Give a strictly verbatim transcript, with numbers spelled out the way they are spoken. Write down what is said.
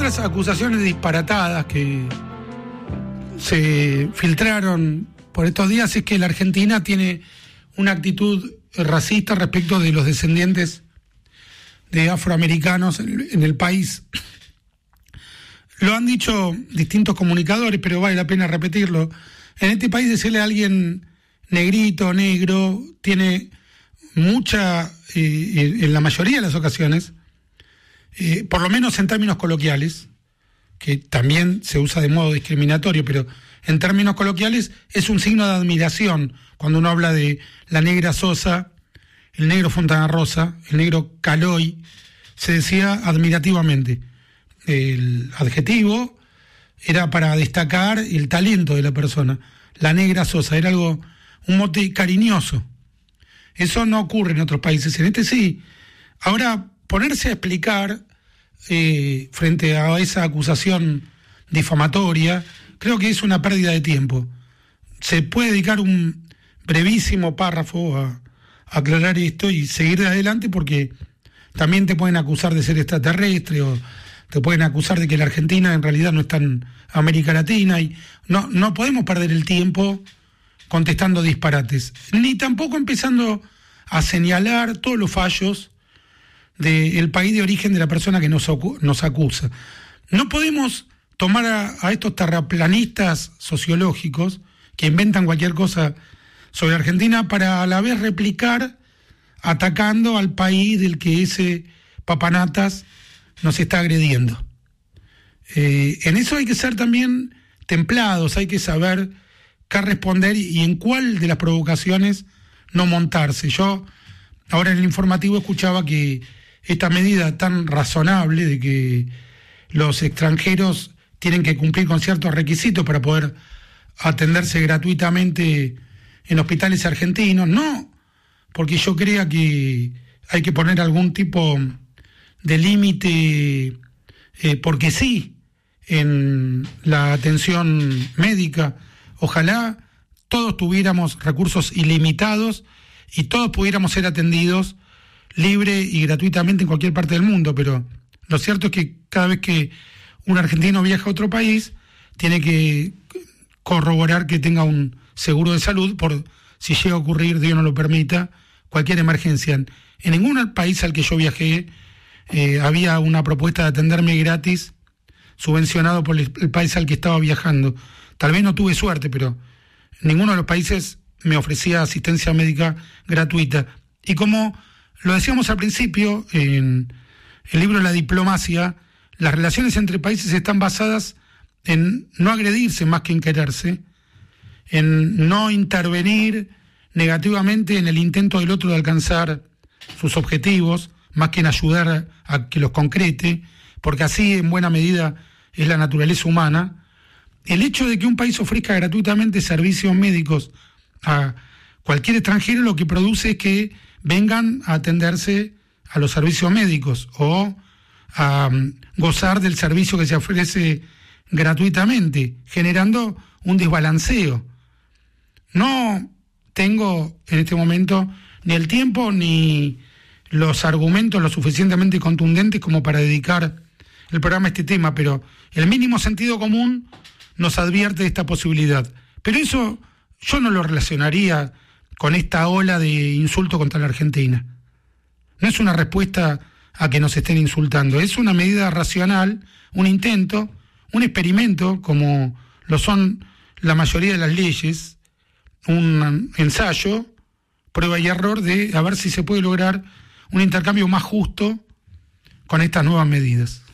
otras acusaciones disparatadas que se filtraron por estos días es que la Argentina tiene una actitud racista respecto de los descendientes de afroamericanos en el país. Lo han dicho distintos comunicadores, pero vale la pena repetirlo. En este país decirle a alguien negrito, negro, tiene mucha, eh, en la mayoría de las ocasiones, eh, por lo menos en términos coloquiales, que también se usa de modo discriminatorio, pero en términos coloquiales es un signo de admiración cuando uno habla de la negra Sosa, el negro Fontana Rosa, el negro Caloy, se decía admirativamente. El adjetivo era para destacar el talento de la persona. La negra Sosa era algo, un mote cariñoso. Eso no ocurre en otros países, en este sí. Ahora, ponerse a explicar eh, frente a esa acusación difamatoria, creo que es una pérdida de tiempo. Se puede dedicar un brevísimo párrafo a, a aclarar esto y seguir adelante, porque también te pueden acusar de ser extraterrestre o te pueden acusar de que la Argentina en realidad no está en América Latina, y no, no podemos perder el tiempo contestando disparates, ni tampoco empezando a señalar todos los fallos del país de origen de la persona que nos, nos acusa. No podemos tomar a, a estos terraplanistas sociológicos que inventan cualquier cosa sobre Argentina para a la vez replicar atacando al país del que ese papanatas nos está agrediendo. Eh, en eso hay que ser también templados, hay que saber qué responder y, y en cuál de las provocaciones no montarse. Yo ahora en el informativo escuchaba que esta medida tan razonable de que los extranjeros tienen que cumplir con ciertos requisitos para poder atenderse gratuitamente en hospitales argentinos, no porque yo crea que hay que poner algún tipo de límite, eh, porque sí, en la atención médica. Ojalá todos tuviéramos recursos ilimitados y todos pudiéramos ser atendidos libre y gratuitamente en cualquier parte del mundo, pero lo cierto es que cada vez que un argentino viaja a otro país, tiene que corroborar que tenga un seguro de salud por si llega a ocurrir, Dios no lo permita, cualquier emergencia. En ningún país al que yo viajé eh, había una propuesta de atenderme gratis, subvencionado por el, el país al que estaba viajando. Tal vez no tuve suerte, pero ninguno de los países me ofrecía asistencia médica gratuita. Y como lo decíamos al principio, en el libro La diplomacia, las relaciones entre países están basadas en no agredirse más que en quererse, en no intervenir negativamente en el intento del otro de alcanzar sus objetivos, más que en ayudar a que los concrete, porque así en buena medida es la naturaleza humana. El hecho de que un país ofrezca gratuitamente servicios médicos a cualquier extranjero lo que produce es que vengan a atenderse a los servicios médicos o a um, gozar del servicio que se ofrece gratuitamente, generando un desbalanceo. No tengo en este momento ni el tiempo ni los argumentos lo suficientemente contundentes como para dedicar el programa a este tema, pero el mínimo sentido común nos advierte de esta posibilidad. Pero eso yo no lo relacionaría con esta ola de insulto contra la Argentina. No es una respuesta a que nos estén insultando, es una medida racional, un intento, un experimento, como lo son la mayoría de las leyes, un ensayo, prueba y error de a ver si se puede lograr un intercambio más justo con estas nuevas medidas.